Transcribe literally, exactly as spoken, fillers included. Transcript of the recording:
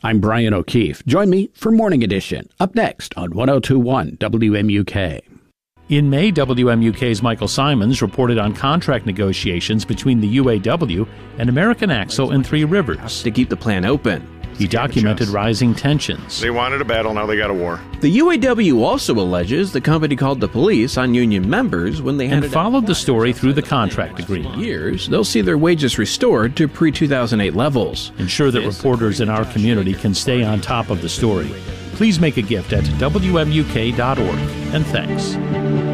I'm Brian O'Keefe. Join me for Morning Edition, up next on one oh two point one W M U K. In May, W M U K's Michael Simons reported on contract negotiations between the U A W and American Axle and Three Rivers to keep the plant open. He documented rising tensions. They wanted a battle, now they got a war. The U A W also alleges the company called the police on union members when they and followed the story through the contract agreement. Years, they'll see their wages restored to pre two thousand eight levels. Ensure that reporters in our community can stay on top of the story. Please make a gift at W M U K dot org, and thanks.